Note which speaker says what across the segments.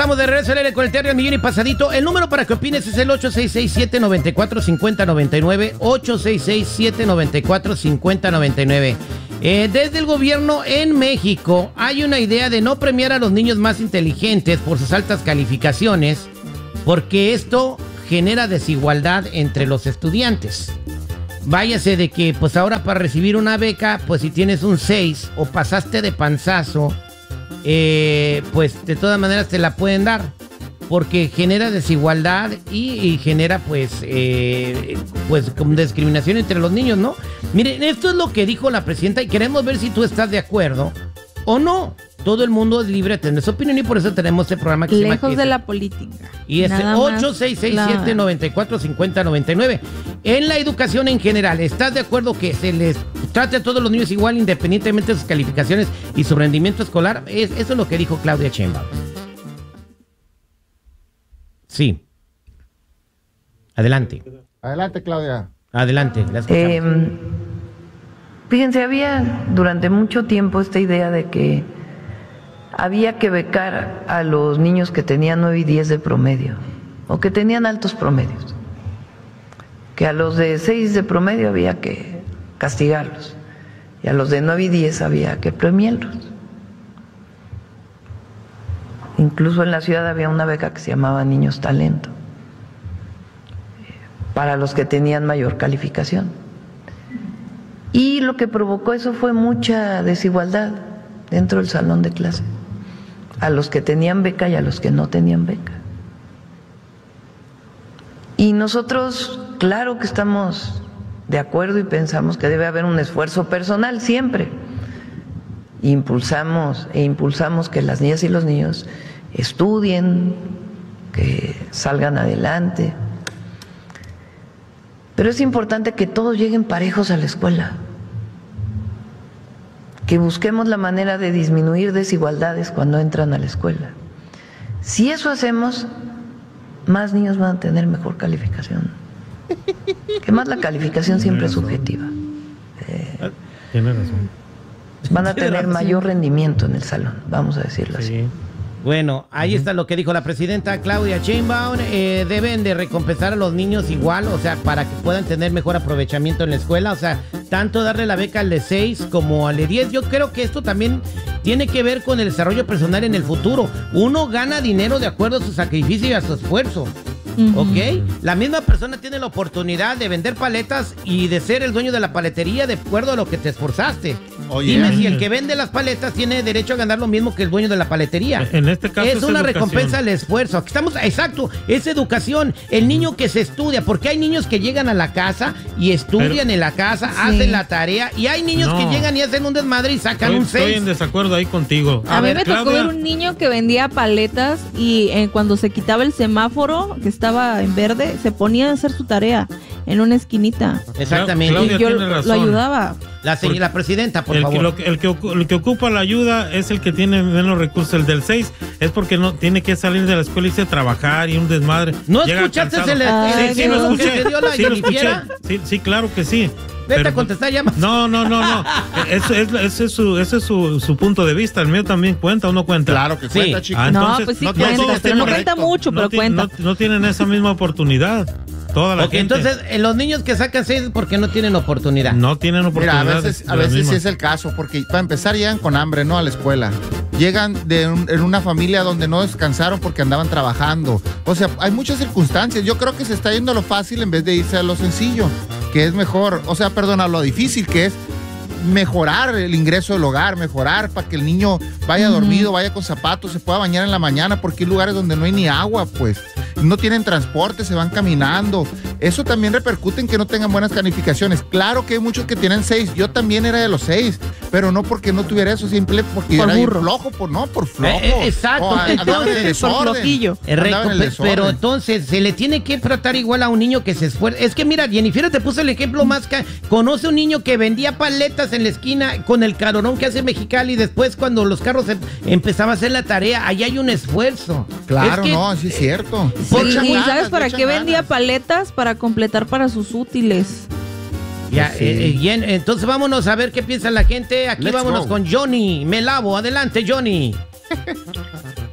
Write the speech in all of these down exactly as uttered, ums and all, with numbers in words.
Speaker 1: estamos de regreso al aire con el Terry al millón y pasadito. El número para que opines es el ocho seis seis, siete nueve cuatro, cinco cero nueve nueve, ocho seis seis, siete nueve cuatro, cinco cero nueve nueve. Eh, desde el gobierno en México hay una idea de no premiar a los niños más inteligentes por sus altas calificaciones, porque esto genera desigualdad entre los estudiantes. Váyase de que pues ahora para recibir una beca, pues si tienes un seis o pasaste de panzazo, eh, pues de todas maneras te la pueden dar, porque genera desigualdad y, y genera pues eh, pues como discriminación entre los niños, ¿no? Miren, esto es lo que dijo la presidenta y queremos ver si tú estás de acuerdo o no. Todo el mundo es libre de tener su opinión y por eso tenemos este programa que
Speaker 2: Lejos
Speaker 1: se llama...
Speaker 2: de la política.
Speaker 1: Y es el ocho seis seis, siete nueve cuatro, cinco cero nueve nueve. En la educación en general, ¿estás de acuerdo que se les trate a todos los niños igual independientemente de sus calificaciones y su rendimiento escolar? Es, eso es lo que dijo Claudia Sheinbaum. Sí. Adelante.
Speaker 3: Adelante, Claudia.
Speaker 1: Adelante. La escuchamos.
Speaker 4: Eh, fíjense, había durante mucho tiempo esta idea de que había que becar a los niños que tenían nueve y diez de promedio o que tenían altos promedios, que a los de seis de promedio había que castigarlos y a los de nueve y diez había que premiarlos. Incluso en la ciudad había una beca que se llamaba Niños Talento para los que tenían mayor calificación. Y lo que provocó eso fue mucha desigualdad dentro del salón de clase, a los que tenían beca y a los que no tenían beca. Y nosotros, claro que estamos de acuerdo y pensamos que debe haber un esfuerzo personal siempre. Impulsamos e impulsamos que las niñas y los niños estudien, que salgan adelante. Pero es importante que todos lleguen parejos a la escuela, que busquemos la manera de disminuir desigualdades cuando entran a la escuela. Si eso hacemos, más niños van a tener mejor calificación. Que más la calificación siempre es subjetiva. Eh,
Speaker 5: Tiene razón.
Speaker 4: Van a tener mayor rendimiento en el salón, vamos a decirlo así.
Speaker 5: Sí.
Speaker 1: Bueno, ahí
Speaker 5: Uh-huh.
Speaker 1: está lo que dijo la presidenta Claudia Sheinbaum. Eh, deben de recompensar a los niños igual, o sea, para que puedan tener mejor aprovechamiento en la escuela. O sea, tanto darle la beca al de seis como al de diez. Yo creo que esto también tiene que ver con el desarrollo personal en el futuro. Uno gana dinero de acuerdo a su sacrificio y a su esfuerzo.
Speaker 2: Uh-huh.
Speaker 1: ¿Ok? La misma persona tiene la oportunidad de vender paletas y de ser el dueño de la paletería de acuerdo a lo que te esforzaste.
Speaker 3: Oye,
Speaker 1: Dime
Speaker 5: Oye.
Speaker 1: si el que vende las paletas tiene derecho a ganar lo mismo que el dueño de la paletería.
Speaker 5: En este caso
Speaker 1: es
Speaker 5: es
Speaker 1: una
Speaker 5: educación.
Speaker 1: recompensa al esfuerzo. Aquí estamos, exacto, es educación. El niño que se estudia, porque hay niños que llegan a la casa y estudian
Speaker 5: Pero-
Speaker 1: en la casa,
Speaker 2: Sí.
Speaker 1: hacen la tarea, y hay niños
Speaker 5: No.
Speaker 1: que llegan y hacen un desmadre y sacan
Speaker 5: Estoy,
Speaker 1: un
Speaker 5: estoy
Speaker 1: seis.
Speaker 5: en desacuerdo ahí contigo.
Speaker 2: A,
Speaker 1: A
Speaker 2: mí
Speaker 1: ver,
Speaker 2: me tocó
Speaker 5: Claudia.
Speaker 2: ver un niño que vendía paletas y eh, cuando se quitaba el semáforo que estaba en verde, se ponía a hacer su tarea en una esquinita.
Speaker 1: Exactamente.
Speaker 5: Claudia
Speaker 2: Y yo
Speaker 5: tiene
Speaker 2: lo,
Speaker 5: razón.
Speaker 2: lo ayudaba.
Speaker 1: La, se- la presidenta, por
Speaker 5: el,
Speaker 1: favor.
Speaker 5: que, lo que- el, que, ocu- el que ocupa la ayuda es el que tiene menos recursos. El del seis es porque no tiene que salir de la escuela y irse a trabajar y un desmadre.
Speaker 1: ¿No
Speaker 5: Llega
Speaker 1: escuchaste
Speaker 5: cansado.
Speaker 1: el,
Speaker 2: Ay,
Speaker 1: el-
Speaker 5: Sí,
Speaker 1: el-
Speaker 5: lo
Speaker 1: lo que
Speaker 5: escuché.
Speaker 1: te dio la
Speaker 5: Sí, lo escuché.
Speaker 1: Jennifiera?
Speaker 5: Sí, sí, claro que sí.
Speaker 1: Vete
Speaker 5: Pero-
Speaker 1: a contestar llamas.
Speaker 5: No, no, no, no. Eso es, ese es, su, ese es su, su punto de vista. El mío también cuenta o no cuenta.
Speaker 3: Claro que
Speaker 1: Sí.
Speaker 3: cuenta, chico.
Speaker 5: Ah,
Speaker 2: No,
Speaker 5: entonces,
Speaker 2: pues sí
Speaker 5: no
Speaker 2: cuenta,
Speaker 5: todos
Speaker 2: pero no
Speaker 5: tienen-
Speaker 2: cuenta mucho,
Speaker 5: no
Speaker 2: pero
Speaker 5: ti-
Speaker 2: cuenta.
Speaker 5: No, no tienen esa misma oportunidad. Toda la
Speaker 1: Ok,
Speaker 5: gente.
Speaker 1: entonces eh, los niños que sacan seis es porque no tienen oportunidad.
Speaker 5: no tienen
Speaker 3: Mira,
Speaker 5: oportunidad.
Speaker 3: a veces,
Speaker 5: de-
Speaker 3: a
Speaker 5: de las
Speaker 3: veces sí
Speaker 5: mismas.
Speaker 3: es el caso, porque para empezar llegan con hambre, ¿no? A la escuela. Llegan de un- en una familia donde no descansaron porque andaban trabajando. O sea, hay muchas circunstancias. Yo creo que se está yendo a lo fácil en vez de irse a lo sencillo, que es mejor, o sea, perdón, a lo difícil que es mejorar el ingreso del hogar, mejorar para que el niño vaya dormido, vaya con zapatos, se pueda bañar en la mañana, porque hay lugares donde no hay ni agua, pues. No tienen transporte, se van caminando. Eso también repercute en que no tengan buenas calificaciones. Claro que hay muchos que tienen seis. Yo también era de los seis, pero no porque no tuviera eso, simple porque
Speaker 2: Por
Speaker 3: era bien
Speaker 2: burro.
Speaker 3: flojo, por no, por flojo.
Speaker 1: Eh, eh, exacto.
Speaker 3: O a- andaba en el
Speaker 1: Entonces,
Speaker 2: por
Speaker 3: desorden.
Speaker 2: flojillo.
Speaker 1: Eh,
Speaker 3: Andaba en el
Speaker 1: recompe-
Speaker 3: desorden.
Speaker 1: pero entonces se le tiene que tratar igual a un niño que se esfuerza. Es que mira, Jennifer te puso el ejemplo más que conoce un niño que vendía paletas en la esquina con el carorón que hace Mexicali, y después cuando los carros em- empezaba a hacer la tarea, ahí hay un esfuerzo.
Speaker 3: Claro,
Speaker 1: Es que-
Speaker 3: no, sí es cierto.
Speaker 2: Sí,
Speaker 3: Le echan
Speaker 2: ¿y
Speaker 3: ganas,
Speaker 2: sabes
Speaker 3: le
Speaker 2: para
Speaker 3: echan
Speaker 2: qué vendía
Speaker 3: ganas.
Speaker 2: paletas? Para completar para sus útiles.
Speaker 1: Ya,
Speaker 3: Sí.
Speaker 1: eh, eh, bien, entonces vámonos a ver qué piensa la gente. Aquí
Speaker 3: Let's
Speaker 1: vámonos
Speaker 3: go.
Speaker 1: con Johnny. Me lavo. Adelante, Johnny.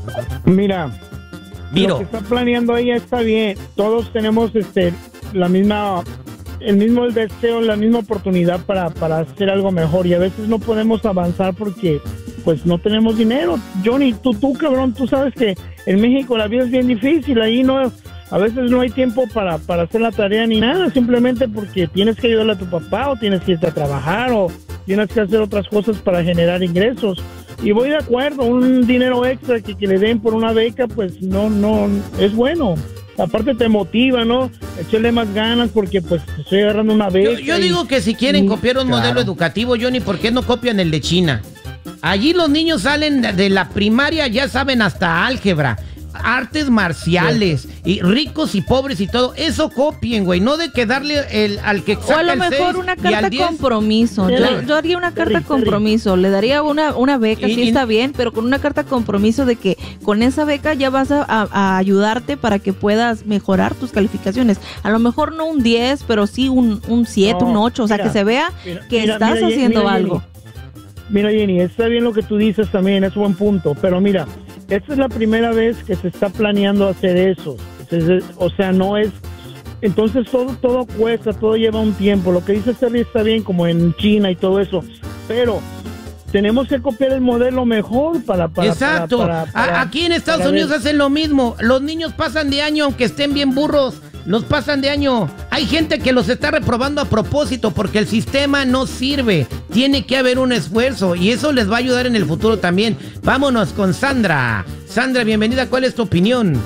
Speaker 6: Mira,
Speaker 1: Miro.
Speaker 6: lo que está planeando ella está bien. Todos tenemos este la misma, el mismo deseo, la misma oportunidad para, para hacer algo mejor. Y a veces no podemos avanzar porque pues no tenemos dinero. Johnny, tú, tú cabrón, tú sabes que en México la vida es bien difícil. Ahí no, a veces no hay tiempo para, para hacer la tarea ni nada. Simplemente porque tienes que ayudarle a tu papá o tienes que irte a trabajar o tienes que hacer otras cosas para generar ingresos. Y voy de acuerdo, un dinero extra que, que le den por una beca, pues no, no, es bueno. Aparte te motiva, ¿no? Echarle más ganas porque pues estoy agarrando una beca.
Speaker 1: Yo, yo digo que si quieren copiar un
Speaker 3: claro.
Speaker 1: modelo educativo, Johnny, ¿por qué no copian el de China? Allí los niños salen de, de la primaria, ya saben hasta álgebra, artes marciales, y ricos y pobres y todo. Eso copien, güey, no de que darle el, al que saca
Speaker 2: O a lo
Speaker 1: el
Speaker 2: mejor
Speaker 1: seis
Speaker 2: una
Speaker 1: y
Speaker 2: carta
Speaker 1: al diez.
Speaker 2: compromiso. Yo,
Speaker 6: Terry,
Speaker 2: yo haría una carta
Speaker 6: Terry,
Speaker 2: compromiso. Le daría una, una beca,
Speaker 1: Y-
Speaker 2: sí
Speaker 1: y-
Speaker 2: está bien, pero con una carta compromiso de que con esa beca ya vas a, a- a ayudarte para que puedas mejorar tus calificaciones. A lo mejor no un diez, pero sí un, un siete,
Speaker 6: No,
Speaker 2: un ocho. O sea,
Speaker 6: mira,
Speaker 2: que se vea
Speaker 6: mira,
Speaker 2: que
Speaker 6: mira,
Speaker 2: estás
Speaker 6: mira,
Speaker 2: haciendo
Speaker 6: mira,
Speaker 2: algo.
Speaker 6: Mira, Jenny, está bien lo que tú dices también, es buen punto, pero mira, esta es la primera vez que se está planeando hacer eso, o sea, no es, entonces todo, todo cuesta, todo lleva un tiempo, lo que dice Terry está bien, como en China y todo eso, pero tenemos que copiar el modelo mejor para... para
Speaker 1: Exacto.
Speaker 6: para- para- para-
Speaker 1: A- Aquí en Estados
Speaker 6: para
Speaker 1: Unidos
Speaker 6: ver.
Speaker 1: hacen lo mismo. Los niños pasan de año aunque estén bien burros. Los pasan de año. Hay gente que los está reprobando a propósito porque el sistema no sirve. Tiene que haber un esfuerzo y eso les va a ayudar en el futuro también. Vámonos con Sandra. Sandra, bienvenida. ¿Cuál es tu opinión?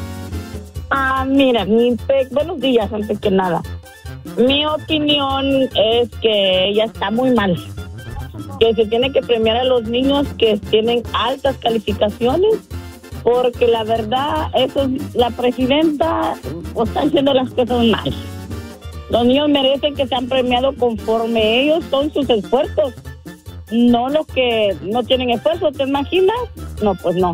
Speaker 7: Ah, mira, mi pe- buenos días antes que nada. Mi opinión es que ella está muy mal. Que se tiene que premiar a los niños que tienen altas calificaciones, porque la verdad, eso, la presidenta o está haciendo las cosas mal. Los niños merecen que sean premiados conforme ellos son sus esfuerzos, no los que no tienen esfuerzo. ¿Te imaginas? No, pues no.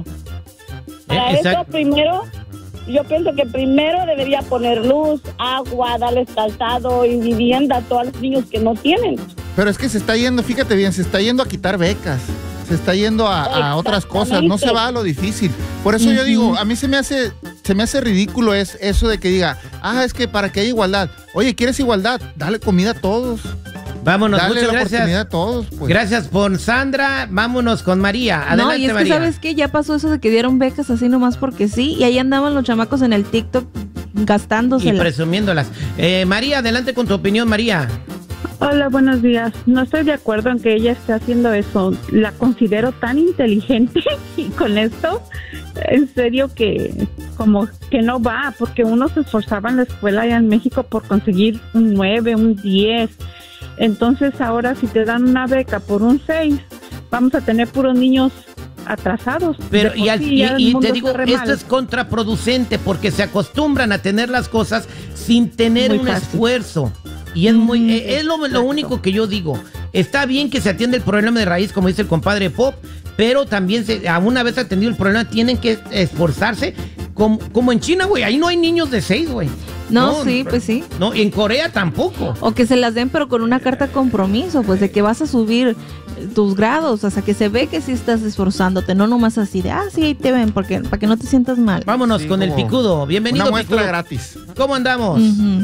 Speaker 7: Para
Speaker 1: Eh,
Speaker 7: eso
Speaker 1: exacto.
Speaker 7: primero, yo pienso que primero debería poner luz, agua, darles calzado y vivienda a todos los niños que no tienen.
Speaker 3: Pero es que se está yendo, fíjate bien, se está yendo a quitar becas. Se está yendo a, a otras cosas, no se va a lo difícil. Por eso yo digo, a mí se me hace, se me hace ridículo es eso de que diga, ah, es que para que haya igualdad. Oye, ¿quieres igualdad? Dale comida a todos.
Speaker 1: Vámonos,
Speaker 3: Dale
Speaker 1: muchas
Speaker 3: la
Speaker 1: gracias.
Speaker 3: oportunidad a todos, pues.
Speaker 1: Gracias por Sandra. Vámonos con María. Adelante,
Speaker 2: No, y es que
Speaker 1: María.
Speaker 2: sabes que ya pasó eso de que dieron becas así nomás porque sí, y ahí andaban los chamacos en el TikTok
Speaker 1: Y
Speaker 2: gastándoselas.
Speaker 1: presumiéndolas. Eh, María, adelante con tu opinión, María.
Speaker 8: Hola, buenos días. No estoy de acuerdo en que ella esté haciendo eso. La considero tan inteligente y con esto, en serio que como que no va, porque uno se esforzaba en la escuela allá en México por conseguir un nueve, un diez. Entonces ahora si te dan una beca por un seis, vamos a tener puros niños atrasados.
Speaker 1: Pero
Speaker 8: De
Speaker 1: y,
Speaker 8: por
Speaker 1: al-
Speaker 8: sí
Speaker 1: y-
Speaker 8: ya el
Speaker 1: y
Speaker 8: mundo
Speaker 1: te digo,
Speaker 8: corre
Speaker 1: esto
Speaker 8: mal.
Speaker 1: es contraproducente porque se acostumbran a tener las cosas sin tener
Speaker 8: Muy
Speaker 1: un
Speaker 8: fácil.
Speaker 1: esfuerzo. Y es muy,
Speaker 8: Mm,
Speaker 1: eh, es lo, lo
Speaker 8: exacto.
Speaker 1: único que yo digo. Está bien que se atienda el problema de raíz, como dice el compadre Pop, pero también se, a una vez atendido el problema, tienen que esforzarse. Como, como en China, güey, ahí no hay niños de seis, güey.
Speaker 2: No, sí, pues sí.
Speaker 1: No, y en Corea tampoco.
Speaker 2: O que se las den, pero con una carta compromiso, pues de que vas a subir tus grados, hasta que se ve que sí estás esforzándote, no nomás así de, ah, sí, ahí te ven, porque, para que no te sientas mal.
Speaker 1: Vámonos
Speaker 3: Sí,
Speaker 1: con el
Speaker 3: como
Speaker 1: picudo. Bienvenido,
Speaker 3: Una muestra
Speaker 1: picudo.
Speaker 3: gratis.
Speaker 1: ¿Cómo andamos?
Speaker 2: Ujú.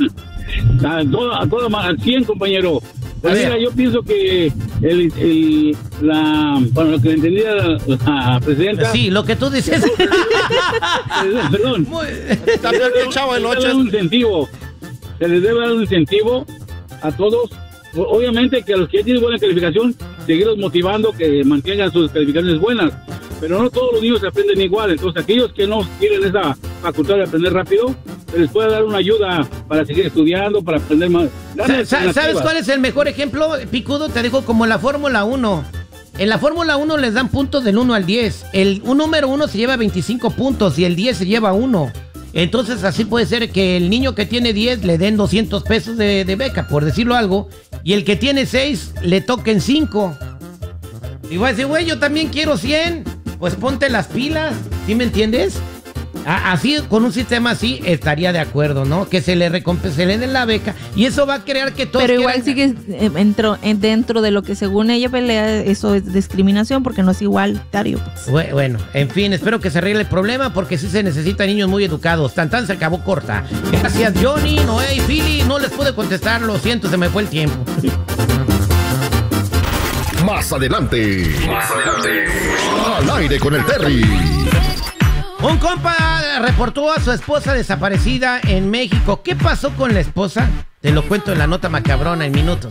Speaker 9: A todo, a todo ma- al cien, compañero. Pues
Speaker 1: A ver.
Speaker 9: mira, yo pienso que el, el, la, bueno, lo que le entendía la, la presidenta,
Speaker 1: Sí, lo que tú dices.
Speaker 9: perdón, perdón,
Speaker 1: Muy-
Speaker 3: Está peor que el chavo del
Speaker 9: se les debe
Speaker 3: ocho.
Speaker 9: dar un incentivo, se les debe dar un incentivo a todos. O- Obviamente que a los que ya tienen buena calificación, seguirlos motivando que mantengan sus calificaciones buenas, pero no todos los niños aprenden igual. Entonces, aquellos que no tienen esa facultad de aprender rápido, se les puede dar una ayuda para seguir estudiando, para aprender más.
Speaker 1: Sa- sa- ¿Sabes cuál es el mejor ejemplo, Picudo? Te digo, como la Fórmula uno. En la Fórmula uno les dan puntos del uno al diez. El un número uno se lleva veinticinco puntos y el diez se lleva uno. Entonces así puede ser que el niño que tiene diez le den doscientos pesos de, de beca, por decirlo algo, y el que tiene seis le toquen cinco. Y va a decir, güey, yo también quiero cien. Pues ponte las pilas, ¿sí me entiendes? A- así, con un sistema así, estaría de acuerdo, ¿no? Que se le recompense, se le den la beca y eso va a crear que todos
Speaker 2: Pero igual
Speaker 1: quieran-
Speaker 2: sigue eh, entro- eh, dentro de lo que según ella pelea, eso es discriminación porque no es igualitario. Pues.
Speaker 1: Bu- Bueno, en fin, espero que se arregle el problema porque sí se necesitan niños muy educados. Tan tan se acabó corta. Gracias, Johnny, Noé y Philly. No les pude contestar, lo siento, se me fue el tiempo.
Speaker 10: Más adelante. Más adelante. Al aire con el Terry.
Speaker 1: Un compa reportó a su esposa desaparecida en México. ¿Qué pasó con la esposa? Te lo cuento en la nota macabrona en minutos.